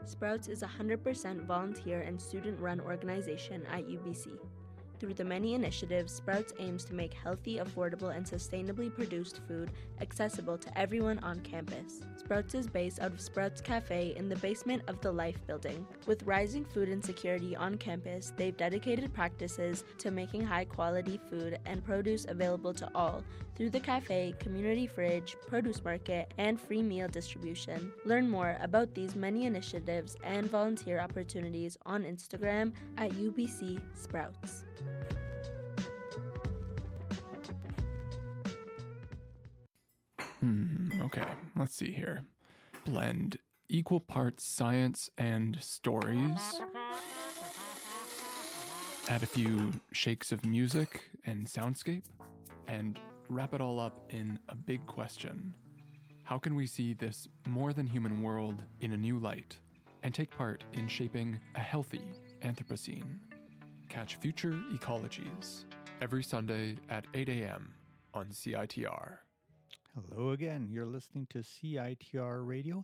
Sprouts is a 100% volunteer and student-run organization at UBC. Through the many initiatives, Sprouts aims to make healthy, affordable, and sustainably produced food accessible to everyone on campus. Sprouts is based out of Sprouts Cafe in the basement of the Life building. With rising food insecurity on campus, they've dedicated practices to making high-quality food and produce available to all through the cafe, community fridge, produce market, and free meal distribution. Learn more about these many initiatives and volunteer opportunities on Instagram at UBC Sprouts. Okay, let's see here. Blend equal parts science and stories. Add a few shakes of music and soundscape. And wrap it all up in a big question. How can we see this more than human world in a new light and take part in shaping a healthy Anthropocene? Catch Future Ecologies every Sunday at 8 a.m. on CITR. Hello again. You're listening to CITR Radio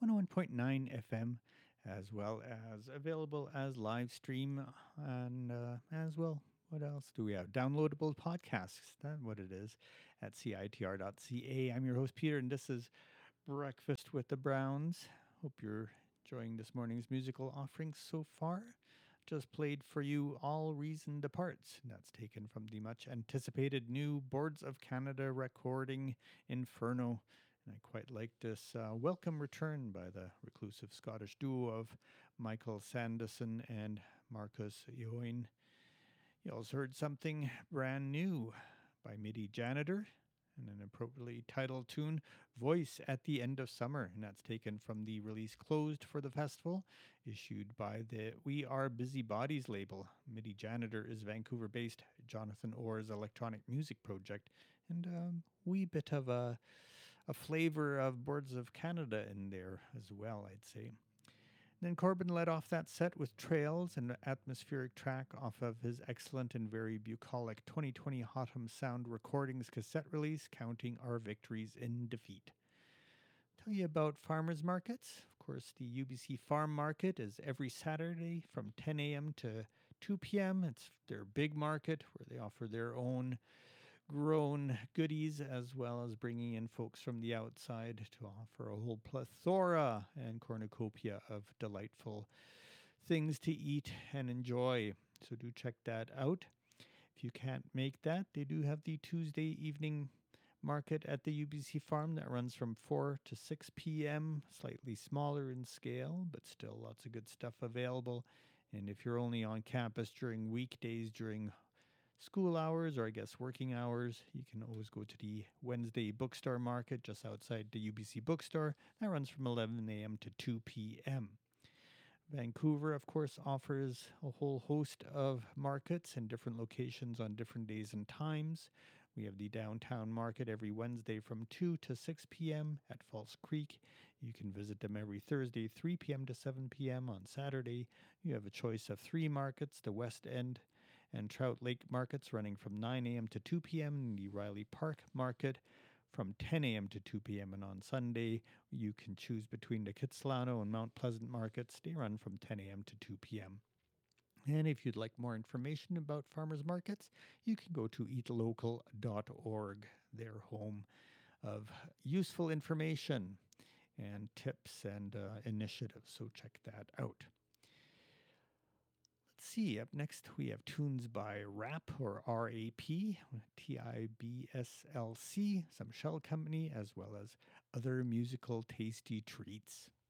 101.9 FM, as well as available as live stream and as well. What else do we have? Downloadable podcasts. That's what it is at CITR.ca. I'm your host, Peter, and this is Breakfast with the Browns. Hope you're enjoying this morning's musical offerings so far. Just played for you All Reason Departs. That's taken from the much anticipated new Boards of Canada recording Inferno. And I quite like this welcome return by the reclusive Scottish duo of Michael Sanderson and Marcus Eoin. You also heard something brand new by MIDI Janitor and an appropriately titled tune, Voice at the End of Summer. And that's taken from the release Closed for the Festival, issued by the We Are Busy Bodies label. MIDI Janitor is Vancouver-based Jonathan Orr's electronic music project, and a wee bit of a flavor of Boards of Canada in there as well, I'd say. Then Corbin led off that set with Trails, an atmospheric track off of his excellent and very bucolic 2020 Autumn Sound Recordings cassette release, Counting Our Victories in Defeat. Tell you about farmers markets. Of course, the UBC Farm Market is every Saturday from 10 a.m. to 2 p.m. It's their big market where they offer their own grown goodies, as well as bringing in folks from the outside to offer a whole plethora and cornucopia of delightful things to eat and enjoy. So do check that out. If you can't make that, they do have the Tuesday evening market at the UBC Farm that runs from 4 to 6 p.m., slightly smaller in scale, but still lots of good stuff available. And if you're only on campus during weekdays, during school hours, or I guess working hours, you can always go to the Wednesday bookstore market just outside the UBC bookstore. That runs from 11 a.m. to 2 p.m. Vancouver, of course, offers a whole host of markets in different locations on different days and times. We have the downtown market every Wednesday from 2 to 6 p.m. at False Creek. You can visit them every Thursday, 3 p.m. to 7 p.m. On Saturday, you have a choice of 3 markets, the West End and Trout Lake markets running from 9 a.m. to 2 p.m. and the Riley Park market from 10 a.m. to 2 p.m. And on Sunday, you can choose between the Kitsilano and Mount Pleasant markets. They run from 10 a.m. to 2 p.m. And if you'd like more information about farmers markets, you can go to eatlocal.org, their home of useful information and tips and initiatives. So check that out. Let's see, up next we have tunes by RAP, or R-A-P, Tibslc, some Shell Company, as well as other musical tasty treats.